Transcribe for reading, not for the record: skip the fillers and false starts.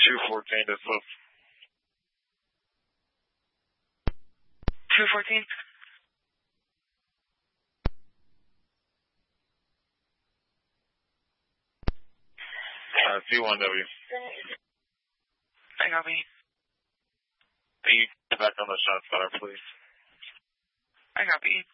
214 to Flip. 214. C1W. I copy. Can you get back on the shot spotter, please? I copy.